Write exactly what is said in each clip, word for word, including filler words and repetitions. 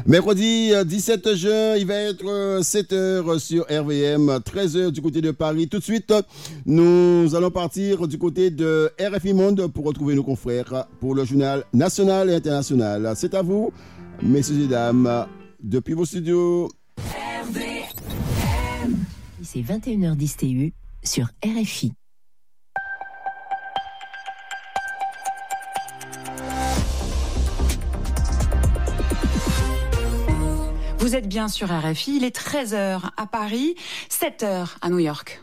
Mercredi dix-sept juin, il va être sept heures sur R V M, treize heures du côté de Paris. Tout de suite, nous allons partir du côté de R F I Monde pour retrouver nos confrères pour le journal national et international. C'est à vous, messieurs et dames, depuis vos studios. R V M. C'est vingt et une heures dix T U sur R F I. Vous êtes bien sur R F I, il est treize heures à Paris, sept heures à New York.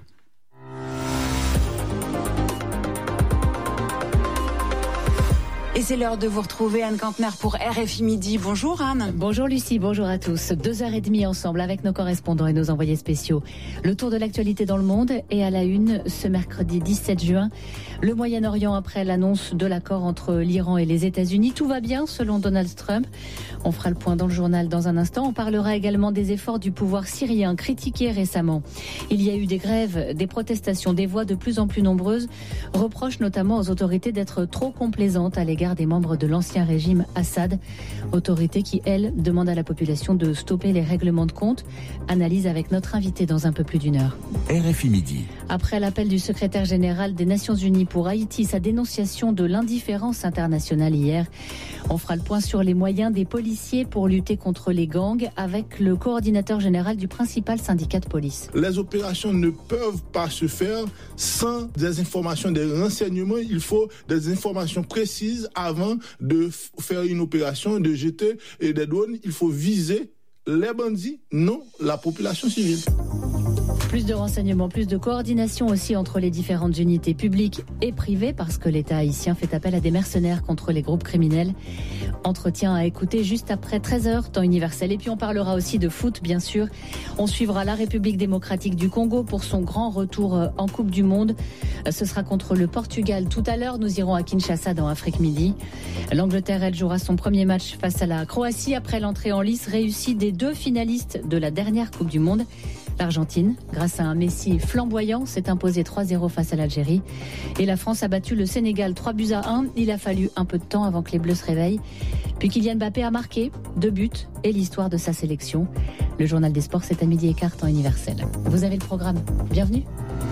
Et c'est l'heure de vous retrouver, Anne Kantner, pour R F I Midi. Bonjour Anne. Bonjour Lucie, bonjour à tous. Deux heures et demie ensemble avec nos correspondants et nos envoyés spéciaux. Le tour de l'actualité dans le monde et à la une ce mercredi dix-sept juin. Le Moyen-Orient après l'annonce de l'accord entre l'Iran et les États-Unis. Tout va bien selon Donald Trump. On fera le point dans le journal dans un instant. On parlera également des efforts du pouvoir syrien critiqués récemment. Il y a eu des grèves, des protestations, des voix de plus en plus nombreuses. Reprochent notamment aux autorités d'être trop complaisantes à l'égard des membres de l'ancien régime Assad. Autorité qui, elle, demande à la population de stopper les règlements de compte. Analyse avec notre invité dans un peu plus d'une heure. R F I Midi. Après l'appel du secrétaire général des Nations Unies pour Haïti, sa dénonciation de l'indifférence internationale hier, on fera le point sur les moyens des policiers pour lutter contre les gangs avec le coordinateur général du principal syndicat de police. Les opérations ne peuvent pas se faire sans des informations, des renseignements. Il faut des informations précises avant de faire une opération, de jeter des drones. Il faut viser les bandits, non la population civile. Plus de renseignements, plus de coordination aussi entre les différentes unités publiques et privées parce que l'État haïtien fait appel à des mercenaires contre les groupes criminels. Entretien à écouter juste après treize heures, temps universel. Et puis on parlera aussi de foot, bien sûr. On suivra la République démocratique du Congo pour son grand retour en Coupe du Monde. Ce sera contre le Portugal tout à l'heure. Nous irons à Kinshasa dans Afrique Midi. L'Angleterre, elle, jouera son premier match face à la Croatie après l'entrée en lice réussie des deux finalistes de la dernière Coupe du Monde. L'Argentine, grâce à un Messi flamboyant, s'est imposée trois zéro face à l'Algérie. Et la France a battu le Sénégal trois buts à un. Il a fallu un peu de temps avant que les Bleus se réveillent. Puis Kylian Mbappé a marqué deux buts et l'histoire de sa sélection. Le journal des sports, c'est à midi et quart, temps universel. Vous avez le programme. Bienvenue.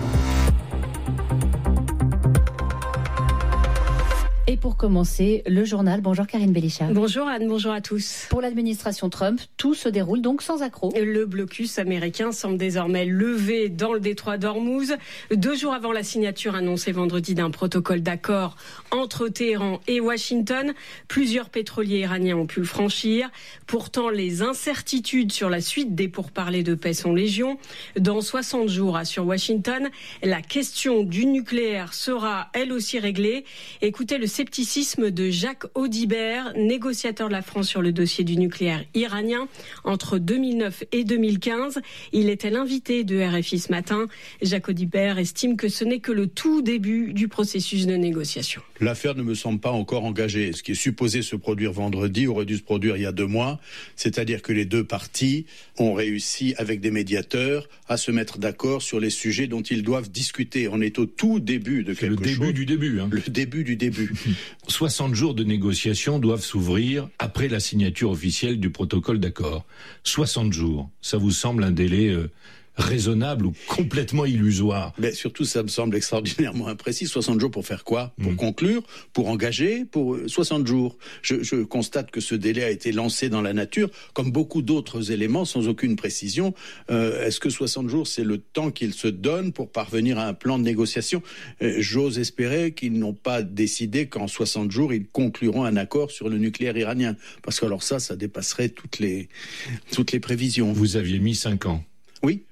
Et pour commencer, le journal. Bonjour Karine Bélicha. Bonjour Anne, bonjour à tous. Pour l'administration Trump, tout se déroule donc sans accroc. Le blocus américain semble désormais levé dans le détroit d'Ormuz. Deux jours avant la signature annoncée vendredi d'un protocole d'accord entre Téhéran et Washington, plusieurs pétroliers iraniens ont pu le franchir. Pourtant, les incertitudes sur la suite des pourparlers de paix sont légion. Dans soixante jours, assure Washington, la question du nucléaire sera elle aussi réglée. Écoutez le scepticisme de Jacques Audibert, négociateur de la France sur le dossier du nucléaire iranien entre deux mille neuf et deux mille quinze. Il était l'invité de R F I ce matin. Jacques Audibert estime que ce n'est que le tout début du processus de négociation. L'affaire ne me semble pas encore engagée. Ce qui est supposé se produire vendredi aurait dû se produire il y a deux mois. C'est-à-dire que les deux parties ont réussi, avec des médiateurs, à se mettre d'accord sur les sujets dont ils doivent discuter. On est au tout début de C'est quelque chose. le début du début. Hein. Le début du début. soixante jours de négociations doivent s'ouvrir après la signature officielle du protocole d'accord. soixante jours, ça vous semble un délai euh, raisonnable ou complètement illusoire? Mais surtout, ça me semble extraordinairement imprécis. soixante jours pour faire quoi? Pour mmh. conclure? Pour engager? Pour soixante jours. Je, je constate que ce délai a été lancé dans la nature, comme beaucoup d'autres éléments, sans aucune précision. Euh, est-ce que soixante jours, c'est le temps qu'ils se donnent pour parvenir à un plan de négociation? euh, J'ose espérer qu'ils n'ont pas décidé qu'en soixante jours, ils concluront un accord sur le nucléaire iranien. Parce que alors ça, ça dépasserait toutes les, toutes les prévisions. Vous aviez mis cinq ans. Oui.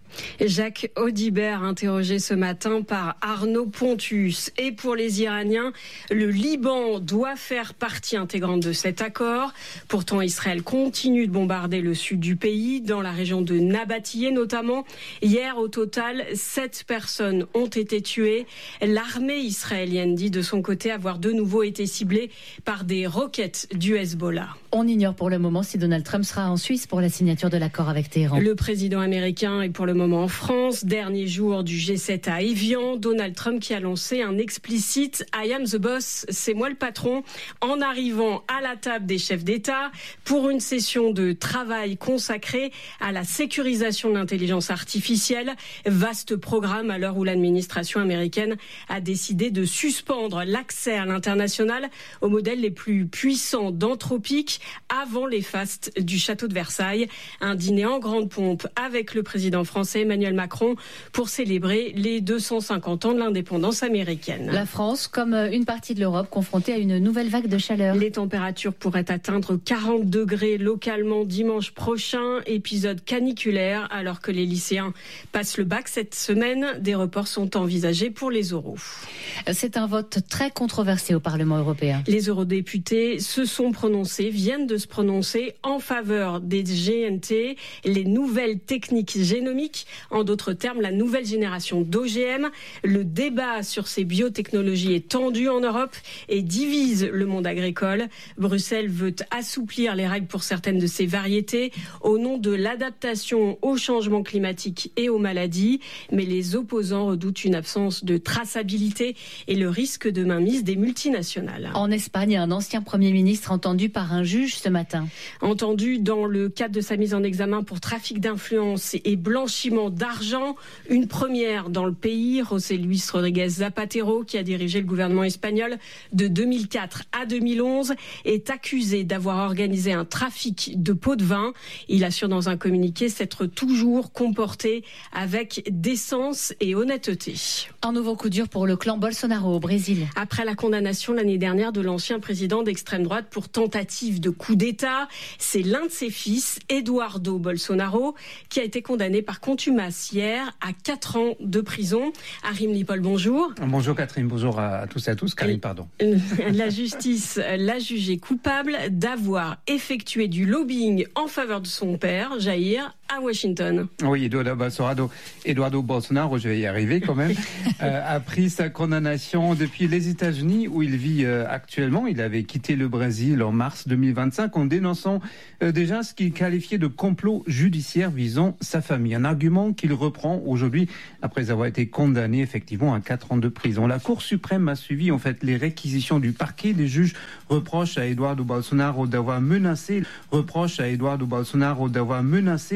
Jacques Audibert, interrogé ce matin par Arnaud Pontus. Et pour les Iraniens, le Liban doit faire partie intégrante de cet accord. Pourtant, Israël continue de bombarder le sud du pays, dans la région de Nabatiyeh notamment. Hier, au total, sept personnes ont été tuées. L'armée israélienne dit de son côté avoir de nouveau été ciblée par des roquettes du Hezbollah. On ignore pour le moment si Donald Trump sera en Suisse pour la signature de l'accord avec Téhéran. Le président américain est pour le moment moment en France. Dernier jour du G sept à Évian. Donald Trump qui a lancé un explicite « I am the boss », c'est moi le patron, en arrivant à la table des chefs d'État pour une session de travail consacrée à la sécurisation de l'intelligence artificielle. Vaste programme à l'heure où l'administration américaine a décidé de suspendre l'accès à l'international aux modèles les plus puissants d'Anthropic avant les fastes du château de Versailles. Un dîner en grande pompe avec le président français Emmanuel Macron pour célébrer les deux cent cinquante ans de l'indépendance américaine. La France, comme une partie de l'Europe, confrontée à une nouvelle vague de chaleur. Les températures pourraient atteindre quarante degrés localement dimanche prochain. Épisode caniculaire alors que les lycéens passent le bac cette semaine. Des reports sont envisagés pour les oraux. C'est un vote très controversé au Parlement européen. Les eurodéputés se sont prononcés, viennent de se prononcer en faveur des G N T, les nouvelles techniques génomiques, en d'autres termes la nouvelle génération d'O G M. Le débat sur ces biotechnologies est tendu en Europe et divise le monde agricole. Bruxelles veut assouplir les règles pour certaines de ces variétés au nom de l'adaptation au changement climatique et aux maladies, mais les opposants redoutent une absence de traçabilité et le risque de mainmise des multinationales. En Espagne, un ancien Premier ministre entendu par un juge ce matin. Entendu dans le cadre de sa mise en examen pour trafic d'influence et blanchiment d'argent, une première dans le pays. José Luis Rodríguez Zapatero, qui a dirigé le gouvernement espagnol de deux mille quatre à deux mille onze, est accusé d'avoir organisé un trafic de pots de vin. Il assure dans un communiqué s'être toujours comporté avec décence et honnêteté. Un nouveau coup dur pour le clan Bolsonaro au Brésil. Après la condamnation l'année dernière de l'ancien président d'extrême droite pour tentative de coup d'État, c'est l'un de ses fils, Eduardo Bolsonaro, qui a été condamné par contumace hier à quatre ans de prison. Arim Lipol, bonjour. Bonjour Catherine, bonjour à tous et à tous. Karine, pardon. La justice l'a jugé coupable d'avoir effectué du lobbying en faveur de son père, Jair, à Washington. Oui, Eduardo Bolsonaro, Eduardo Bolsonaro, je vais y arriver quand même, euh, a pris sa condamnation depuis les États-Unis où il vit euh, actuellement. Il avait quitté le Brésil en mars deux mille vingt-cinq en dénonçant euh, déjà ce qu'il qualifiait de complot judiciaire visant sa famille. Un argument qu'il reprend aujourd'hui après avoir été condamné effectivement à quatre ans de prison. La Cour suprême a suivi en fait les réquisitions du parquet. Les juges reprochent à Eduardo Bolsonaro d'avoir menacé, reprochent à Eduardo Bolsonaro d'avoir menacé